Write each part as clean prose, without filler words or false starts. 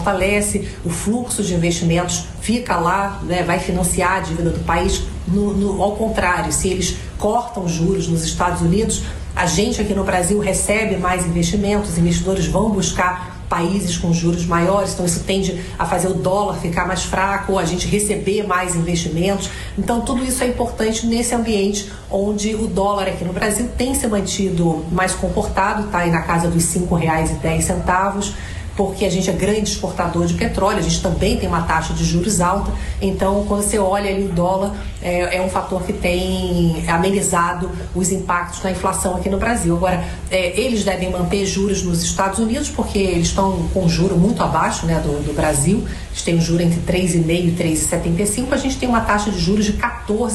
fortalece, o fluxo de investimentos fica lá, né, vai financiar a dívida do país. Ao contrário, se eles cortam juros nos Estados Unidos, a gente aqui no Brasil recebe mais investimentos, os investidores vão buscar países com juros maiores, então isso tende a fazer o dólar ficar mais fraco, a gente receber mais investimentos. Então tudo isso é importante nesse ambiente onde o dólar aqui no Brasil tem se mantido mais comportado, está aí na casa dos R$ 5,10, porque a gente é grande exportador de petróleo, a gente também tem uma taxa de juros alta, então quando você olha ali o dólar, é um fator que tem amenizado os impactos na inflação aqui no Brasil. Agora, eles devem manter juros nos Estados Unidos, porque eles estão com juro muito abaixo, né, do Brasil, eles têm um juro entre 3,5% e 3,75%, a gente tem uma taxa de juros de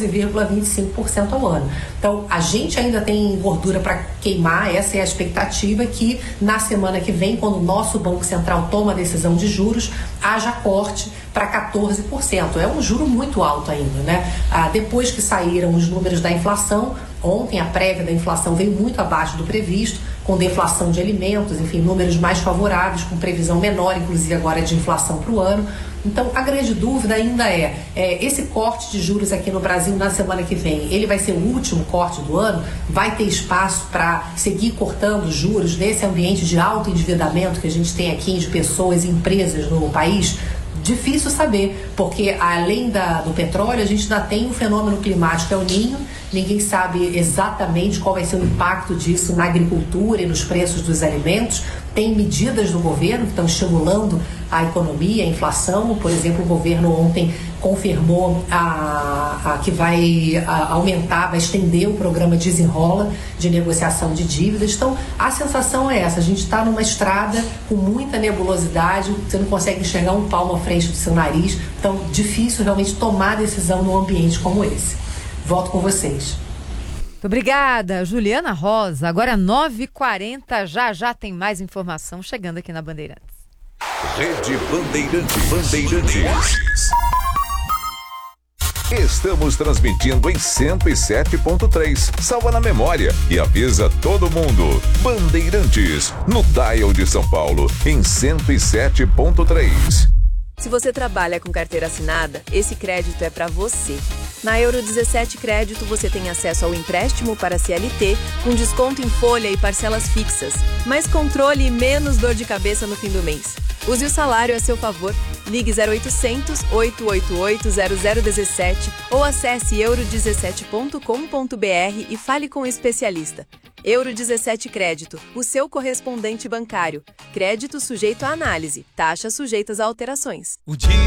14,25% ao ano. Então, a gente ainda tem gordura para queimar, essa é a expectativa, que na semana que vem, quando o nosso Banco Central toma a decisão de juros, haja corte para 14%. É um juro muito alto ainda, né? Depois que saíram os números da inflação, ontem a prévia da inflação veio muito abaixo do previsto, com deflação de alimentos, enfim, números mais favoráveis, com previsão menor, inclusive agora de inflação para o ano. Então, a grande dúvida ainda esse corte de juros aqui no Brasil na semana que vem, ele vai ser o último corte do ano? Vai ter espaço para seguir cortando juros nesse ambiente de alto endividamento que a gente tem aqui de pessoas e empresas no país? Difícil saber, porque além do petróleo, a gente ainda tem um fenômeno climático, é o Ninho. Ninguém sabe exatamente qual vai ser o impacto disso na agricultura e nos preços dos alimentos. Tem medidas do governo que estão estimulando a economia, a inflação. Por exemplo, o governo ontem confirmou que vai aumentar, vai estender o programa Desenrola de negociação de dívidas. Então, a sensação é essa: a gente está numa estrada com muita nebulosidade, você não consegue enxergar um palmo à frente do seu nariz. Então, difícil realmente tomar decisão num ambiente como esse. Volto com vocês. Muito obrigada, Juliana Rosa. Agora 9h40, já tem mais informação chegando aqui na Bandeirantes. Rede Bandeirantes. Estamos transmitindo em 107.3. Salva na memória e avisa todo mundo. Bandeirantes, no dial de São Paulo, em 107.3. Se você trabalha com carteira assinada, esse crédito é para você. Na Euro 17 Crédito, você tem acesso ao empréstimo para CLT, com desconto em folha e parcelas fixas, mais controle e menos dor de cabeça no fim do mês. Use o salário a seu favor. Ligue 0800 888 0017 ou acesse euro17.com.br e fale com o especialista. Euro 17 Crédito, o seu correspondente bancário. Crédito sujeito à análise. Taxas sujeitas a alterações. O dia